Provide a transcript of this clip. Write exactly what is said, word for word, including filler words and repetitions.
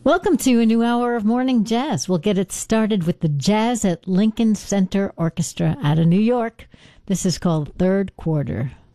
Welcome to a new hour of morning jazz. We'll get it started with the Jazz at Lincoln Center Orchestra out of New York. This is called Third Quarter.